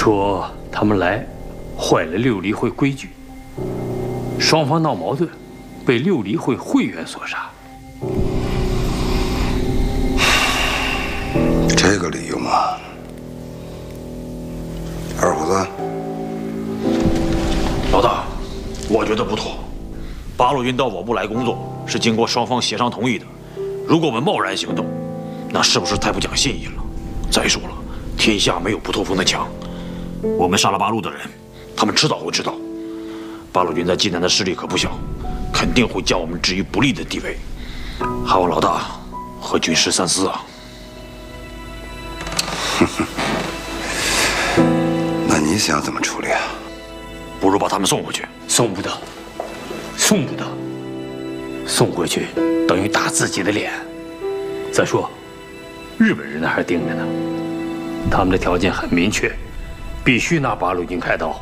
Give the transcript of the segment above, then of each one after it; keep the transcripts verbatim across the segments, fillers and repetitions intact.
说他们来坏了六离会规矩，双方闹矛盾，被六离会会员所杀。 这个理由嘛，二虎子， 老大，我觉得不妥。八路军到我部来工作是经过双方协商同意的，如果我们贸然行动，那是不是太不讲信义了？再说了，天下没有不透风的墙。我们杀了八路的人，他们迟早会知道，八路军在济南的势力可不小，肯定会将我们置于不利的地位。还望老大和军师三思啊！ 那你想怎么处理啊？ 不如把他们送回去。 送不得，送不得，送回去等于打自己的脸。再说，日本人那还盯着呢，他们的条件很明确，必须拿八路军开刀。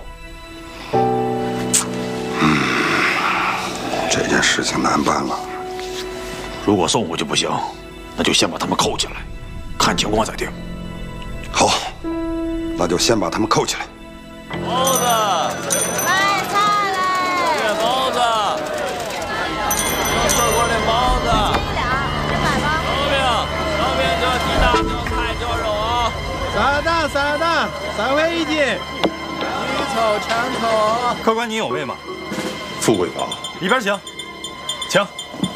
嗯，这件事情难办了。 如果送回去不行，那就先把他们扣起来，看情况再定。 好，那就先把他们扣起来。 包子， 卖菜嘞！ 点包子，要热锅点包子。 这俩，这买吗？ 烧饼，烧饼就鸡蛋就菜就肉啊。 三蛋三蛋，三块一斤。 一凑全凑。 客官，您有位吗？ 富贵坊， 里边请，请。